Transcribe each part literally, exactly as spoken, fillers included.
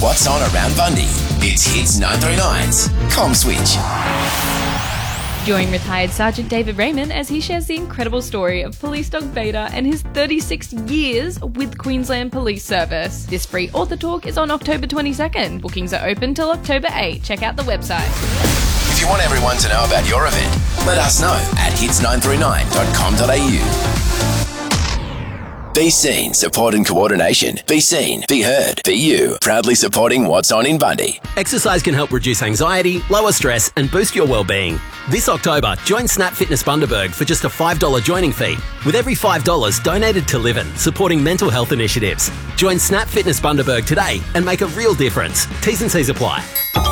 what's on around Bundy. It's Hits nine thirty-nine's Com Switch. Join retired Sergeant David Raymond as he shares the incredible story of police dog Beta and his thirty-six years with Queensland Police Service. This free author talk is on October twenty-second. Bookings are open till October eighth. Check out the website. If you want everyone to know about your event, let us know at hits nine thirty-nine dot com dot a u. Be seen, support and coordination. Be seen, be heard, be you. Proudly supporting what's on in Bundy. Exercise can help reduce anxiety, lower stress and boost your well-being. This October, join Snap Fitness Bundaberg for just a five dollars joining fee, with every five dollars donated to Livin, supporting mental health initiatives. Join Snap Fitness Bundaberg today and make a real difference. T's and C's apply.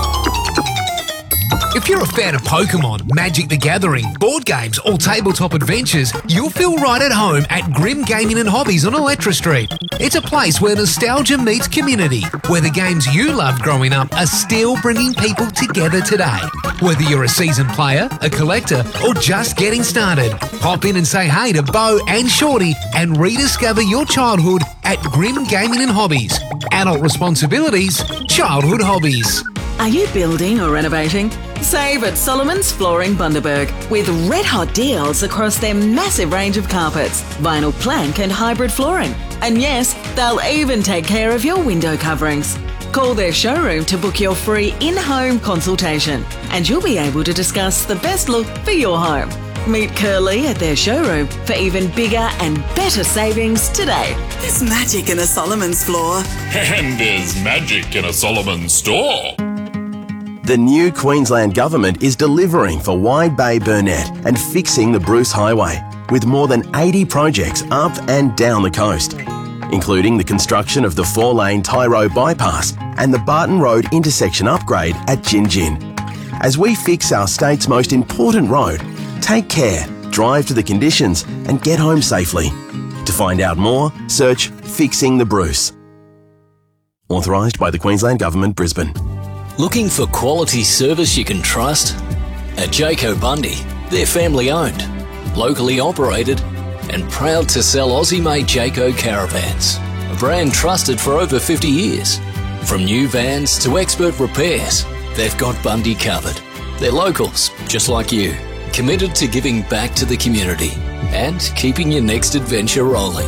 If you're a fan of Pokemon, Magic the Gathering, board games or tabletop adventures, you'll feel right at home at Grim Gaming and Hobbies on Electra Street. It's a place where nostalgia meets community, where the games you loved growing up are still bringing people together today. Whether you're a seasoned player, a collector or just getting started, pop in and say hey to Bo and Shorty and rediscover your childhood at Grim Gaming and Hobbies. Adult responsibilities, childhood hobbies. Are you building or renovating? Save at Solomon's Flooring Bundaberg with red-hot deals across their massive range of carpets, vinyl plank and hybrid flooring. And yes, they'll even take care of your window coverings. Call their showroom to book your free in-home consultation and you'll be able to discuss the best look for your home. Meet Curly at their showroom for even bigger and better savings today. There's magic in a Solomon's floor. And there's magic in a Solomon's store. The new Queensland Government is delivering for Wide Bay Burnett and fixing the Bruce Highway, with more than eighty projects up and down the coast, including the construction of the four-lane Tyro bypass and the Barton Road intersection upgrade at Gin Gin. As we fix our state's most important road, take care, drive to the conditions and get home safely. To find out more, search Fixing the Bruce. Authorised by the Queensland Government, Brisbane. Looking for quality service you can trust? At Jayco Bundy, they're family owned, locally operated and proud to sell Aussie-made Jayco caravans, a brand trusted for over fifty years. From new vans to expert repairs, they've got Bundy covered. They're locals, just like you, committed to giving back to the community and keeping your next adventure rolling.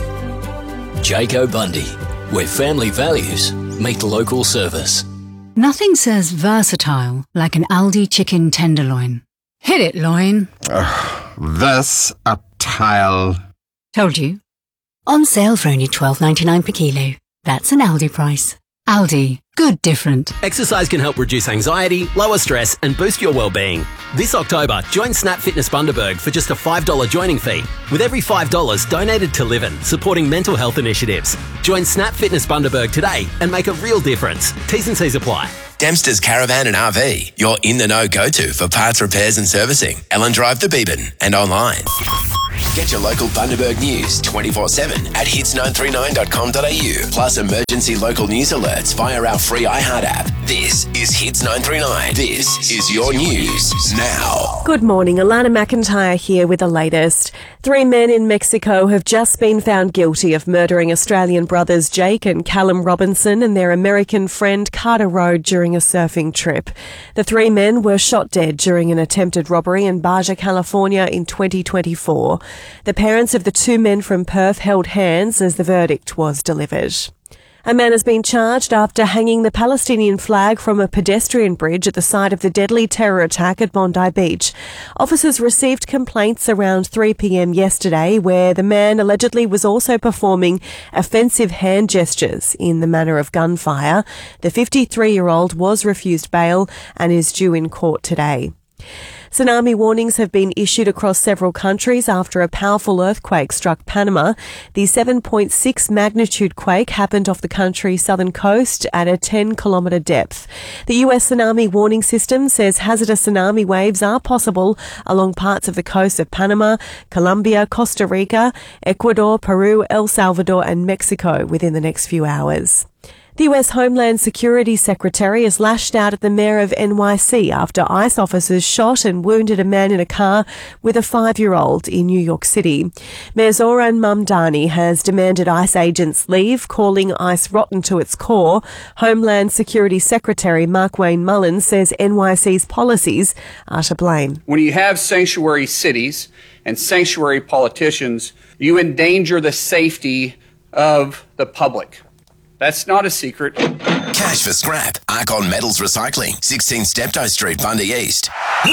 Jayco Bundy, where family values meet local service. Nothing says versatile like an Aldi chicken tenderloin. Hit it, loin. Uh, this a tile. Told you. On sale for only twelve ninety-nine per kilo. That's an Aldi price. Aldi. Good different. Exercise can help reduce anxiety, lower stress and boost your well-being. This October, join Snap Fitness Bundaberg for just a five dollars joining fee, with every five dollars donated to Livin, supporting mental health initiatives. Join Snap Fitness Bundaberg today and make a real difference. T's and C's apply. Dempster's Caravan and R V, your in-the-know go-to for parts repairs and servicing. Ellen Drive the Beeban and online. Get your local Bundaberg news twenty-four seven at hits nine thirty-nine dot com dot a u, plus emergency local news alerts via our free iHeart app. This is Hits nine thirty-nine. This is your news now. Good morning. Alana McIntyre here with the latest. Three men in Mexico have just been found guilty of murdering Australian brothers Jake and Callum Robinson and their American friend Carter Road during a surfing trip. The three men were shot dead during an attempted robbery in Baja, California in twenty twenty-four. The parents of the two men from Perth held hands as the verdict was delivered. A man has been charged after hanging the Palestinian flag from a pedestrian bridge at the site of the deadly terror attack at Bondi Beach. Officers received complaints around three p.m. yesterday where the man allegedly was also performing offensive hand gestures in the manner of gunfire. The fifty-three-year-old was refused bail and is due in court today. Tsunami warnings have been issued across several countries after a powerful earthquake struck Panama. The seven point six magnitude quake happened off the country's southern coast at a ten kilometre depth. The U S tsunami warning system says hazardous tsunami waves are possible along parts of the coast of Panama, Colombia, Costa Rica, Ecuador, Peru, El Salvador and Mexico within the next few hours. The U S Homeland Security Secretary has lashed out at the mayor of N Y C after ICE officers shot and wounded a man in a car with a five-year-old in New York City. Mayor Zoran Mamdani has demanded ICE agents leave, calling ICE rotten to its core. Homeland Security Secretary Markwayne Mullins says N Y C's policies are to blame. When you have sanctuary cities and sanctuary politicians, you endanger the safety of the public. That's not a secret. Cash for scrap. Arcon Metals Recycling. sixteen Steptoe Street, Bundy East.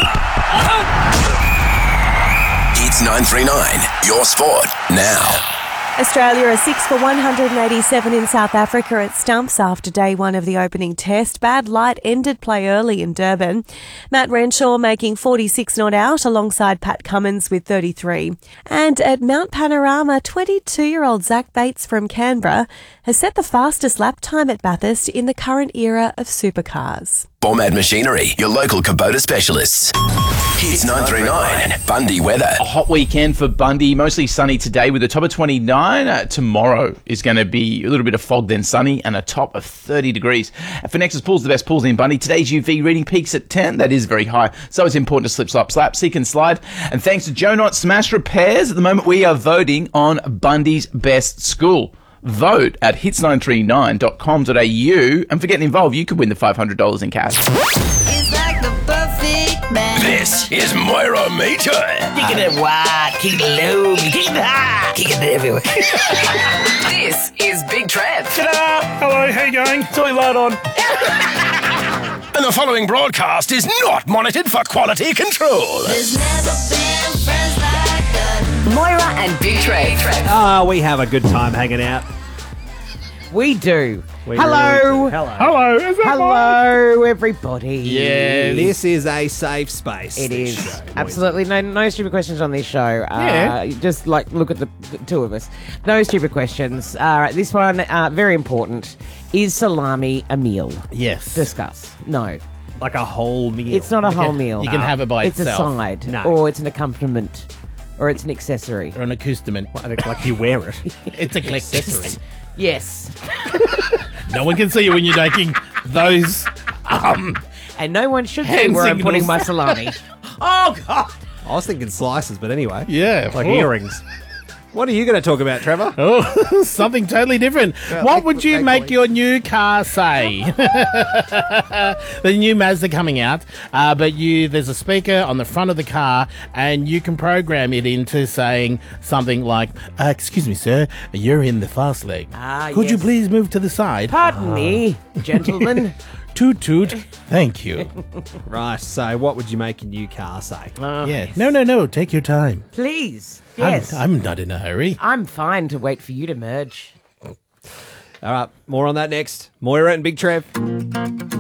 Hits nine three nine. Your sport now. Australia are six for one hundred eighty-seven in South Africa at stumps after day one of the opening test. Bad light ended play early in Durban. Matt Renshaw making forty-six not out alongside Pat Cummins with thirty-three. And at Mount Panorama, twenty-two-year-old Zach Bates from Canberra has set the fastest lap time at Bathurst in the current era of supercars. Bormad Machinery, your local Kubota specialists. Hits nine three nine. Bundy weather. A hot weekend for Bundy. Mostly sunny today with a top of twenty-nine. Uh, tomorrow is going to be a little bit of fog then sunny and a top of thirty degrees. And for Nexus Pools, the best pools in Bundy. Today's U V reading peaks at ten. That is very high. So it's important to slip, slop, slap, seek and slide. And thanks to Joe Knott Smash Repairs, at the moment we are voting on Bundy's best school. Vote at hits nine three nine dot com dot a u, and for getting involved, you could win the five hundred dollars in cash. It's like the perfect man. This is Moira Meter. Kicking it wide, kicking it low, kicking it high, kicking it everywhere. This is Big Trev. Ta-da! Hello, how you going? Sorry, light on. And the following broadcast is not monitored for quality control. There's never been friends like that. Moira and Big Trev. Ah, we have a good time hanging out. We do. We Hello. really do. Hello. Hello. Is that Hello, everybody. Yeah, this is a safe space. It this is. show. Absolutely. No no stupid questions on this show. Yeah. Uh, just like look at the, the two of us. No stupid questions. All right, this one, uh, very important. Is salami a meal? Yes. Discuss. No. Like a whole meal. It's not a You whole can- meal. you can have it by it's itself. It's a side. No. Or it's an accompaniment. Or it's an accessory. Or an acoustic. Like, like you wear it. It's a accessory. Yes. No one can see you when you're making those. Um, And no one should see Hand where I'm signals. putting my salami. Oh, God. I was thinking slices, but anyway. yeah. Like oh. earrings. What are you going to talk about, Trevor? Oh, something totally different. Yeah, what like- would you like- make your new car say? The new Mazda coming out, uh, but you there's a speaker on the front of the car, and you can program it into saying something like, uh, "Excuse me, sir, you're in the fast lane. Ah, Could you yes. please move to the side?" Pardon me, gentlemen. Toot toot. Thank you. Right, so what would you make a new car say? Oh, Yeah. No, no, no. Take your time. Please. I'm- Yes. I'm not in a hurry. I'm fine to wait for you to merge. All right, more on that next. Moira and Big Trev.